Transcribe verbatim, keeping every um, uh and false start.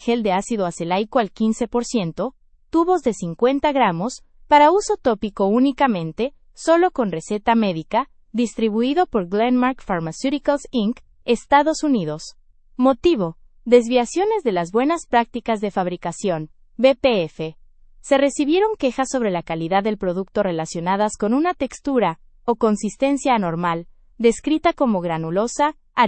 gel de ácido acelaico al quince por ciento, tubos de cincuenta gramos, para uso tópico únicamente, solo con receta médica, distribuido por Glenmark Pharmaceuticals incorporated, Estados Unidos. Motivo: desviaciones de las buenas prácticas de fabricación, B P F. Se recibieron quejas sobre la calidad del producto relacionadas con una textura o consistencia anormal, descrita como granulosa,